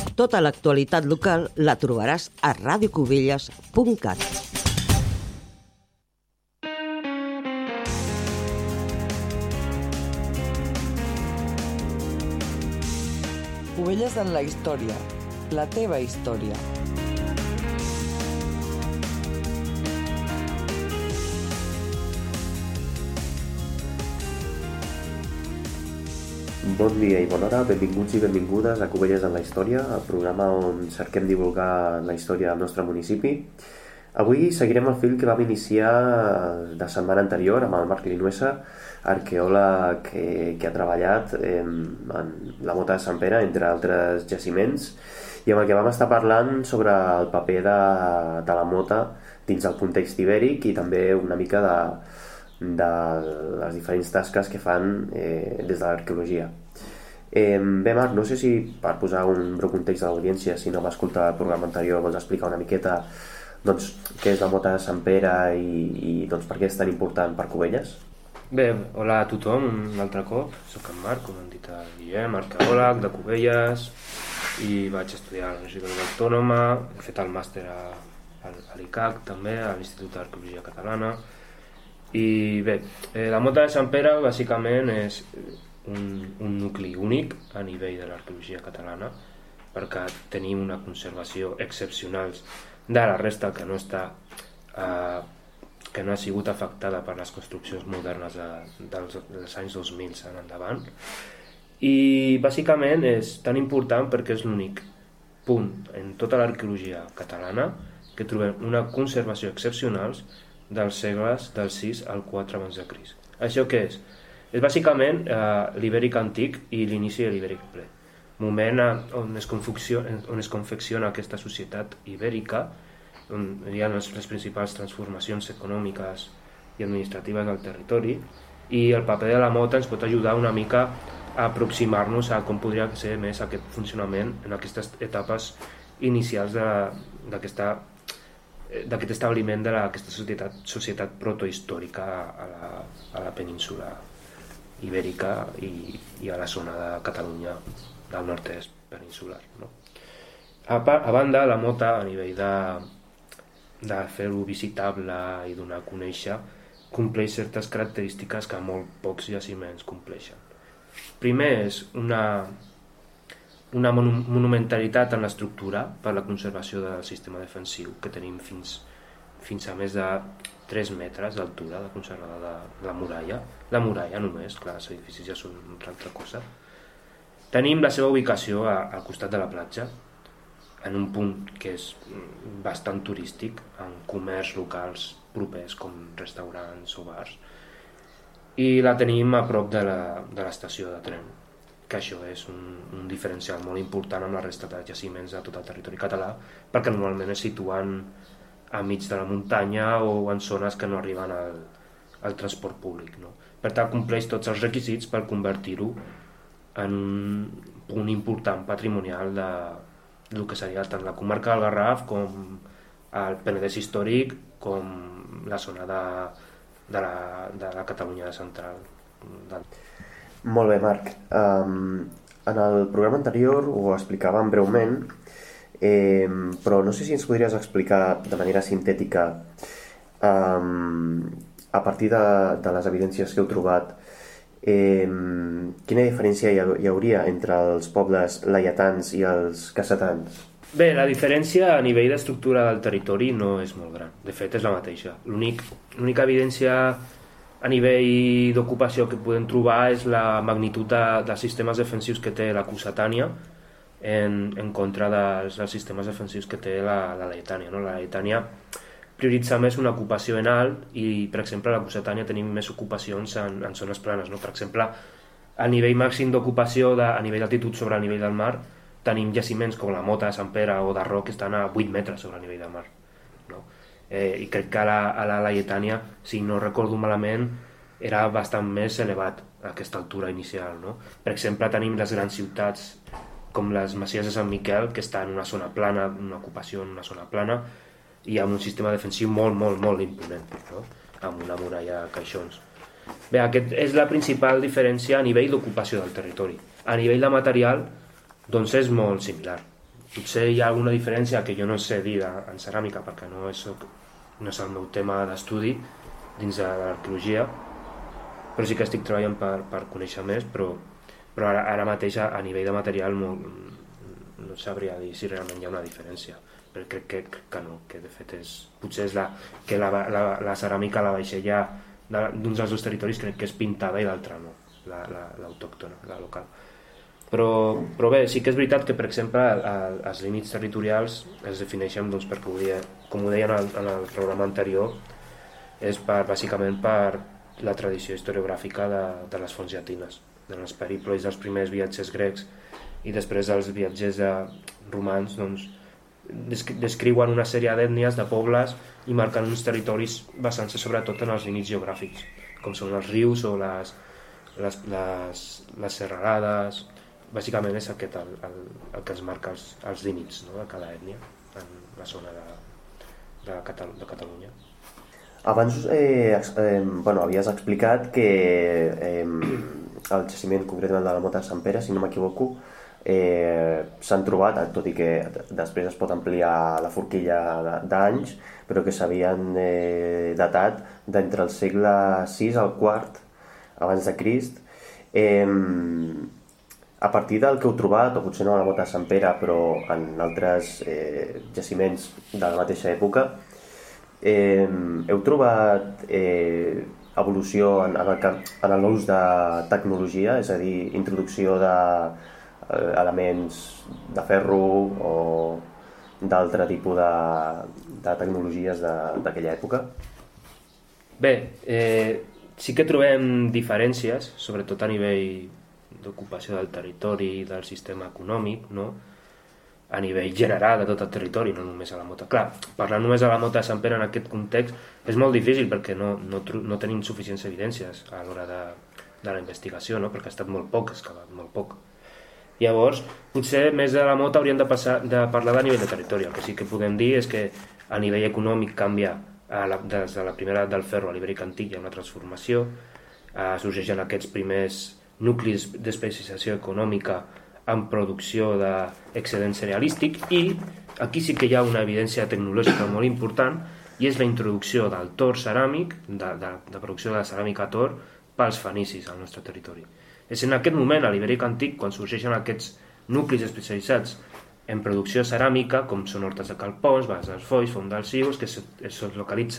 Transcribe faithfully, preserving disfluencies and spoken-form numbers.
Tota l'actualitat local la trobaràs a radio cubelles punt cat. Cubelles en la història, la teva història. Bon dia i bona hora, benvinguts i benvingudes a Cubelles en la història, el programa on cerquem divulgar la història del nostre municipi. Avui seguirem el fil que vam iniciar la setmana anterior amb el Marc Linuesa, arqueòleg que, que ha treballat en, en la Mota de Sant Pere, entre altres jaciments, i amb el que vam estar parlant sobre el paper de, de la mota dins el context ibèric i també una mica de, de les diferents tasques que fan eh, des de l'arqueologia. Eh, bé, Marc, no sé si per posar un breu context a l'audiència, si no va escoltar el programa anterior, vols explicar una miqueta doncs, què és la Mota de Sant Pere i, i doncs, per què és tan important per Cubelles? Bé, hola a tothom, un altre cop. Soc en Marc, com han dit el Guillem, arqueòleg de Cubelles, i vaig estudiar a la Universitat Autònoma, he fet el màster a, a l'I C A C també, a l'Institut d'Arqueologia Catalana. I bé, eh, la Mota de Sant Pere bàsicament és un, un nucli únic a nivell de l'arqueologia catalana, perquè tenim una conservació excepcional de la resta que no està eh, que no ha sigut afectada per les construccions modernes de, dels, dels anys dos mil en endavant, i bàsicament és tan important perquè és l'únic punt en tota l'arqueologia catalana que trobem una conservació excepcional dels segles del sis al quatre abans de Crist. Això què és? És bàsicament eh, l'ibèric antic i l'inici de l'ibèric ple, moment on es, on es confecciona aquesta societat ibèrica, on hi ha les, les principals transformacions econòmiques i administratives del territori, i el paper de la mota ens pot ajudar una mica a aproximar-nos a com podria ser més aquest funcionament en aquestes etapes inicials d'aquesta d'aquest establiment d'aquesta societat, societat protohistòrica a la, a la península ibèrica i, i a la zona de Catalunya del nord-est peninsular, no? A, a banda, la mota, a nivell de, de fer-ho visitable i donar a conèixer, compleix certes característiques que molt pocs jaciments compleixen. Primer és una, una monumentalitat en l'estructura per la conservació del sistema defensiu, que tenim fins, fins a més de tres metres d'altura de conservada de la muralla. La muralla només, clar, els edificis ja són una altra cosa. Tenim la seva ubicació a, al costat de la platja, en un punt que és bastant turístic, amb comerç locals propers com restaurants o bars, i la tenim a prop de l'estació de tren, que això és un, un diferencial molt important amb la resta de jaciments de tot el territori català, perquè normalment es situen a mig de la muntanya o en zones que no arriben al, al transport públic, no? Per tant, compleix tots els requisits per convertir-ho en un punt important patrimonial de, del que seria tant la comarca del Garraf com el Penedès històric, com la zona de, de, la, de la Catalunya central. Molt bé, Marc. Um, en el programa anterior ho explicàvem breument, eh, però no sé si ens podries explicar de manera sintètica, um, a partir de, de les evidències que heu trobat, eh, quina diferència hi, ha, hi hauria entre els pobles laietans i els cassetans? Bé, la diferència a nivell d'estructura del territori no és molt gran. De fet, és la mateixa. L'única evidència a nivell d'ocupació que podem trobar és la magnitud de, dels sistemes defensius que té la Cossetània en, en contra dels, dels sistemes defensius que té la, la Laietània, no? La Laietània prioritza més una ocupació en alt i, per exemple, a la Cossetània tenim més ocupacions en, en zones planes, no? Per exemple, a nivell màxim d'ocupació de, a nivell d'altitud sobre el nivell del mar tenim jaciments com la Mota de Sant Pere o de Roc que estan a vuit metres sobre el nivell del mar, no? Eh, i crec que a la, a la Laietània, si no recordo malament, era bastant més elevat aquesta altura inicial, no? Per exemple, tenim les grans ciutats com les Masies de Sant Miquel, que està en una zona plana, una ocupació en una zona plana, i amb un sistema defensiu molt, molt, molt imponent, no? Amb una muralla de caixons. Bé, aquest és la principal diferència a nivell d'ocupació del territori. A nivell de material, doncs és molt similar. potser hi ha alguna diferència que jo no sé dir en ceràmica perquè no és, no és el meu tema d'estudi dins de l'arqueologia, però sí que estic treballant per, per conèixer més, però, però ara, ara mateix a, a nivell de material no, no sabria dir si realment hi ha una diferència, però crec que, que no, que de fet és, potser és la, que la, la, la ceràmica, la vaixella d'uns dels dos territoris crec que és pintada i l'altra no, l'autòctona, la, la local. Però, però bé, sí que és veritat que, per exemple, el, els límits territorials es defineixen, doncs, perquè ho deia, com ho deia en el, en el programa anterior, és per, bàsicament per la tradició historiogràfica de, de les fonts llatines, dels periplos dels primers viatgers grecs i després dels viatgers de, romans, doncs, descriuen una sèrie d'ètnies, de pobles, i marquen uns territoris basant-se sobretot en els límits geogràfics, com són els rius o les, les, les, les serralades. Bàsicament és aquest el, el, el que ens marca els, els límits, no?, de cada ètnia en la zona de, de, Catal de Catalunya. Abans eh, eh, bueno, havies explicat que eh, el jaciment concretament de la Mota de Sant Pere, si no m'equivoco, eh, s'han trobat, tot i que després es pot ampliar la forquilla d'anys, però que s'havien eh, datat d'entre el segle sis al quart abans de Crist. Eh, A partir del que heu trobat, o potser no a la Mota de Sant Pere, però en altres eh, jaciments de la mateixa època, eh, heu trobat eh, evolució en, en l'ús de tecnologia, és a dir, introducció d'elements de, de ferro o d'altre tipus de, de tecnologies d'aquella època? Bé, eh, sí que trobem diferències, sobretot a nivell d'ocupació del territori, del sistema econòmic, no? A nivell general de tot el territori, no només a la Mota. Clar, parlar només de la Mota de Sant Pere en aquest context és molt difícil perquè no, no, no tenim suficients evidències a l'hora de, de la investigació, no? Perquè ha estat molt poc excavat, molt poc. Llavors, potser més de la Mota hauríem de, passar, de parlar de nivell de territori. El que sí que podem dir és que a nivell econòmic canvia a la, des de la primera edat del ferro a l'Ibèric antic, hi ha una transformació, eh, sorgeixen aquests primers nuclis d'especialització econòmica en producció d'excedent cerealístic, i aquí sí que hi ha una evidència tecnològica molt important, i és la introducció del tor ceràmic, de, de, de producció de ceràmica tor, pels fenicis al nostre territori. És en aquest moment, a l'Ibèric antic, quan sorgeixen aquests nuclis especialitzats en producció ceràmica, com són Hortes de Cal Pons, Bas dels Foix, Font dels Cígols, que es, es localitzen